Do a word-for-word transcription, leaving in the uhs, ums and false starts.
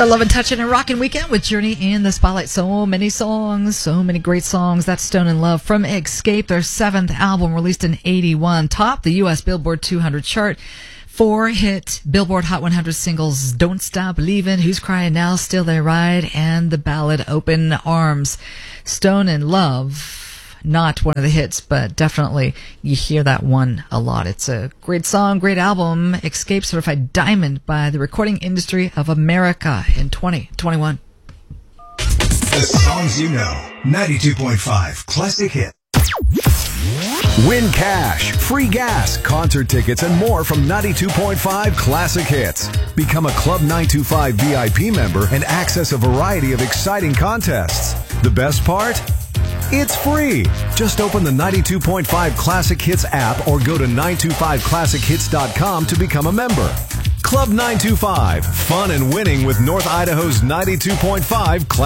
The Love and Touching and Rockin' Weekend with Journey in the Spotlight. So many songs, so many great songs. That's Stone in Love from Escape, their seventh album released in eighty-one. Topped the U S Billboard two hundred chart. Four hit Billboard Hot one hundred singles, Don't Stop Believin', Who's Crying Now, Still They Ride, and the ballad Open Arms. Stone in Love, not one of the hits, but definitely you hear that one a lot. It's a great song, great album. Escape certified diamond by the Recording Industry of America in twenty twenty-one. The songs you know. ninety-two point five Classic Hit. Win cash, free gas, concert tickets, and more from ninety-two point five Classic Hits. Become a Club nine two five V I P member and access a variety of exciting contests. The best part? It's free. Just open the ninety-two point five Classic Hits app or go to nine two five classic hits dot com to become a member. Club nine two five, fun and winning with North Idaho's ninety-two point five Classic